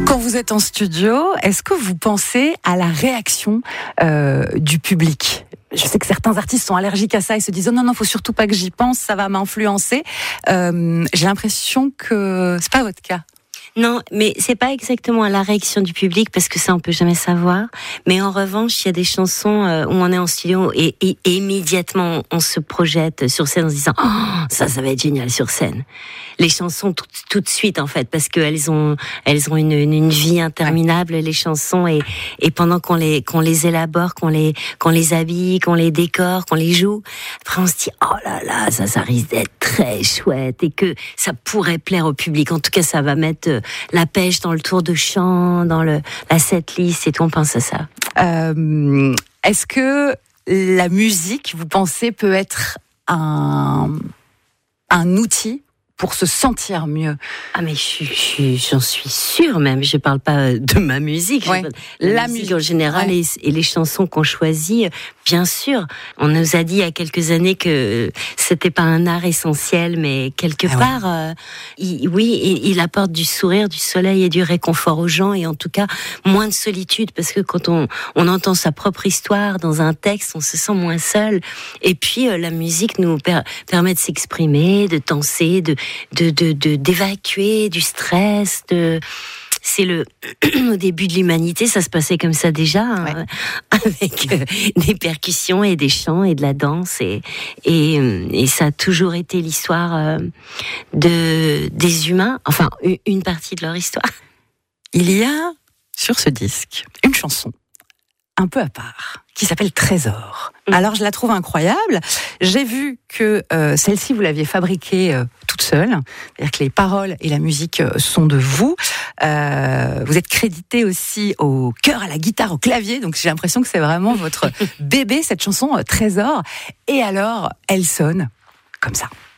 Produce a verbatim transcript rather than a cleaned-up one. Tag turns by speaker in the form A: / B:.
A: Quand vous êtes en studio, est-ce que vous pensez à la réaction euh, du public ? Je sais que certains artistes sont allergiques à ça et se disent oh non non, faut surtout pas que j'y pense, ça va m'influencer. Euh, j'ai l'impression que c'est pas votre cas.
B: Non, mais c'est pas exactement la réaction du public parce que ça on peut jamais savoir. Mais en revanche, il y a des chansons où on est en studio et, et, et immédiatement on se projette sur scène en se disant oh, ça, ça va être génial sur scène. Les chansons tout, tout de suite en fait parce qu'elles ont, elles ont une, une, une vie interminable les chansons et, et pendant qu'on les, qu'on les élabore, qu'on les, qu'on les habille, qu'on les décore, qu'on les joue, après on se dit oh là là, ça, ça risque d'être très chouette et que ça pourrait plaire au public. En tout cas, ça va mettre la pêche dans le tour de chant, dans le, la setlist et tout, on pense à ça.
A: Euh, est-ce que la musique, vous pensez, peut être un, un outil pour se sentir mieux?
B: Ah mais je, je, j'en suis sûre même, je parle pas de ma musique,
A: ouais.
B: la, la musique, musique en général ouais. et, et les chansons qu'on choisit, bien sûr. On nous a dit il y a quelques années que c'était pas un art essentiel, mais quelque ah part, ouais. euh, il, oui, il, il apporte du sourire, du soleil et du réconfort aux gens et en tout cas moins de solitude parce que quand on, on entend sa propre histoire dans un texte, on se sent moins seul. Et puis euh, la musique nous per, permet de s'exprimer, de danser, de De, de, de, d'évacuer du stress, de... c'est le au début de l'humanité, ça se passait comme ça déjà, hein, ouais. avec euh, des percussions et des chants et de la danse et et, et ça a toujours été l'histoire euh, de des humains, enfin une partie de leur histoire.
A: Il y a sur ce disque une chanson un peu à part qui s'appelle Trésor. Alors je la trouve incroyable. J'ai vu que euh, celle-ci vous l'aviez fabriquée euh, toute seule, c'est-à-dire que les paroles et la musique euh, sont de vous. Euh, vous êtes crédité aussi au chœur, à la guitare, au clavier, donc j'ai l'impression que c'est vraiment votre bébé cette chanson euh, Trésor. Et alors elle sonne comme ça.